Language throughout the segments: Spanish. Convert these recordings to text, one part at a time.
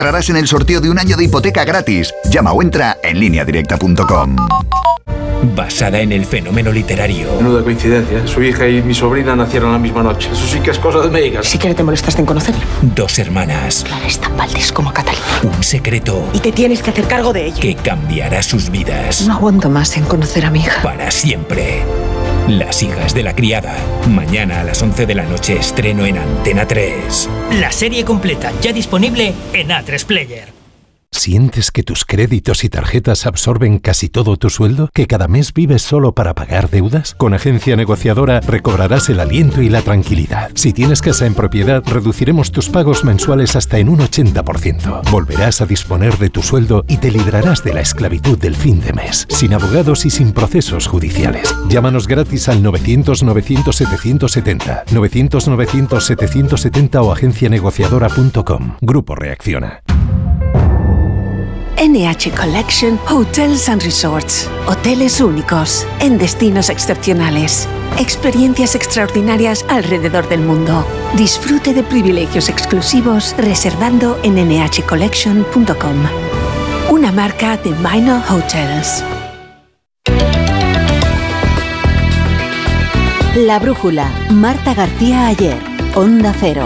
Entrarás en el sorteo de un año de hipoteca gratis. Llama o entra en lineadirecta.com. Basada en el fenómeno literario. Menuda coincidencia. Su hija y mi sobrina nacieron la misma noche. Eso sí que es cosa de médicas. Si quiere te molestaste en conocerlo. 2 hermanas. Clara es tan Valdés como Catalina. Un secreto. Y te tienes que hacer cargo de ello. Que cambiará sus vidas. No aguanto más en conocer a mi hija. Para siempre. Las hijas de la criada. Mañana a las 11 de la noche estreno en Antena 3. La serie completa ya disponible en A3 Player. ¿Sientes que tus créditos y tarjetas absorben casi todo tu sueldo? ¿Que cada mes vives solo para pagar deudas? Con Agencia Negociadora recobrarás el aliento y la tranquilidad. Si tienes casa en propiedad, reduciremos tus pagos mensuales hasta en un 80%. Volverás a disponer de tu sueldo y te librarás de la esclavitud del fin de mes, sin abogados y sin procesos judiciales. Llámanos gratis al 900-900-770, 900-900-770 o agencianegociadora.com. Grupo Reacciona. NH Collection Hotels and Resorts. Hoteles únicos, en destinos excepcionales. Experiencias extraordinarias alrededor del mundo. Disfrute de privilegios exclusivos reservando en nhcollection.com. Una marca de Minor Hotels. La Brújula. Marta García Ayer. Onda Cero.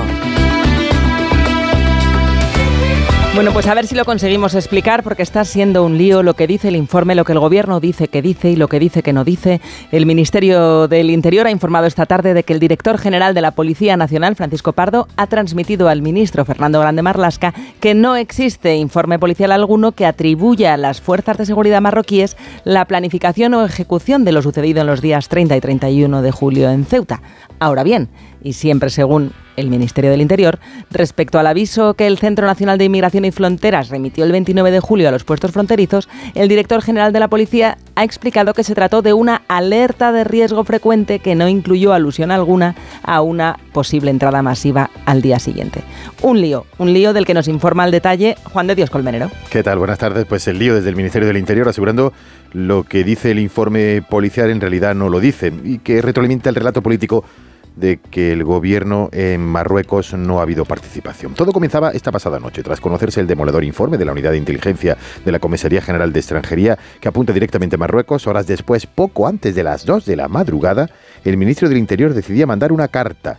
Bueno, pues a ver si lo conseguimos explicar, porque está siendo un lío lo que dice el informe, lo que el Gobierno dice que dice y lo que dice que no dice. El Ministerio del Interior ha informado esta tarde de que el director general de la Policía Nacional, Francisco Pardo, ha transmitido al ministro Fernando Grande Marlaska que no existe informe policial alguno que atribuya a las fuerzas de seguridad marroquíes la planificación o ejecución de lo sucedido en los días 30 y 31 de julio en Ceuta. Ahora bien, y siempre según el Ministerio del Interior, respecto al aviso que el Centro Nacional de Inmigración y Fronteras remitió el 29 de julio a los puestos fronterizos, el director general de la Policía ha explicado que se trató de una alerta de riesgo frecuente que no incluyó alusión alguna a una posible entrada masiva al día siguiente. Un lío del que nos informa al detalle Juan de Dios Colmenero. ¿Qué tal? Buenas tardes. Pues el lío desde el Ministerio del Interior asegurando lo que dice el informe policial en realidad no lo dice y que retroalimenta el relato político de que el gobierno en Marruecos no ha habido participación. Todo comenzaba esta pasada noche, tras conocerse el demoledor informe de la Unidad de Inteligencia de la Comisaría General de Extranjería, que apunta directamente a Marruecos. Horas después, poco antes de las 2 de la madrugada, el ministro del Interior decidía mandar una carta,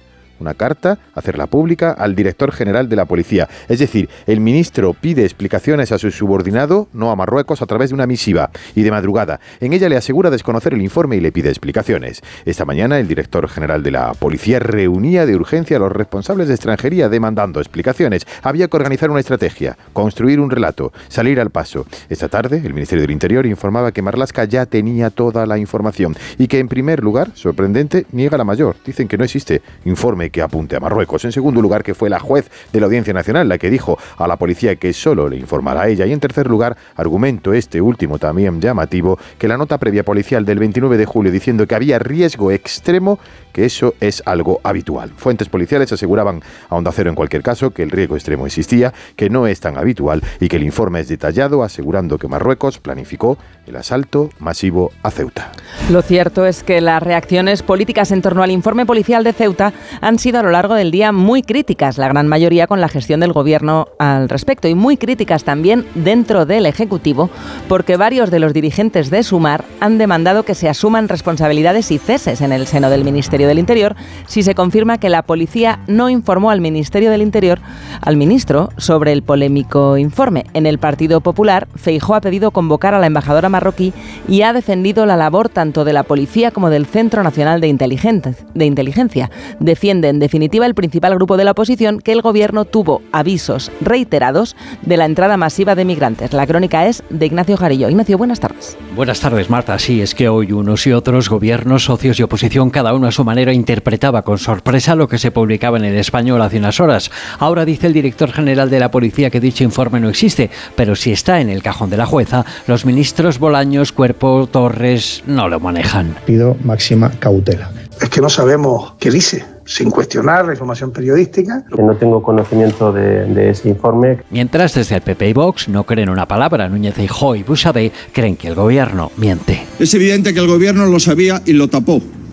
hacerla pública al director general de la policía. Es decir, el ministro pide explicaciones a su subordinado, no a Marruecos, a través de una misiva. Y de madrugada, en ella le asegura desconocer el informe y le pide explicaciones. Esta mañana, el director general de la policía reunía de urgencia a los responsables de extranjería demandando explicaciones. Había que organizar una estrategia, construir un relato, salir al paso. Esta tarde, el Ministerio del Interior informaba que Marlaska ya tenía toda la información y que, en primer lugar, sorprendente, niega la mayor. Dicen que no existe informe que apunte a Marruecos. En segundo lugar, que fue la juez de la Audiencia Nacional la que dijo a la policía que solo le informará a ella. Y en tercer lugar, argumento este último también llamativo, que la nota previa policial del 29 de julio diciendo que había riesgo extremo, que eso es algo habitual. Fuentes policiales aseguraban a Onda Cero en cualquier caso que el riesgo extremo existía, que no es tan habitual y que el informe es detallado, asegurando que Marruecos planificó el asalto masivo a Ceuta. Lo cierto es que las reacciones políticas en torno al informe policial de Ceuta han sido a lo largo del día muy críticas, la gran mayoría con la gestión del gobierno al respecto, y muy críticas también dentro del Ejecutivo, porque varios de los dirigentes de Sumar han demandado que se asuman responsabilidades y ceses en el seno del Ministerio del Interior si se confirma que la policía no informó al Ministerio del Interior, al ministro, sobre el polémico informe. En el Partido Popular, Feijóo ha pedido convocar a la embajadora marroquí y ha defendido la labor tanto de la policía como del Centro Nacional de Inteligencia. Defiende, en definitiva, el principal grupo de la oposición, que el gobierno tuvo avisos reiterados de la entrada masiva de migrantes. La crónica es de Ignacio Jarillo. Ignacio, buenas tardes. Buenas tardes, Marta. Sí, es que hoy unos y otros, gobiernos, socios y oposición, cada uno a su manera interpretaba con sorpresa lo que se publicaba en El Español hace unas horas. Ahora dice el director general de la policía que dicho informe no existe, pero si está en el cajón de la jueza, los ministros Bolaños, Cuerpo, Torres no lo manejan. Pido máxima cautela. Es que no sabemos qué dice, sin cuestionar la información periodística. Que no tengo conocimiento de ese informe. Mientras, desde el PP y Vox no creen una palabra. Núñez Feijóo y Buxadé creen que el gobierno miente. Es evidente que el gobierno lo sabía y lo tapó.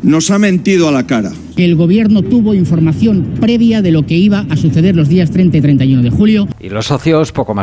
nos ha mentido a la cara. El gobierno tuvo información previa de lo que iba a suceder los días 30 y 31 de julio. Y los socios poco más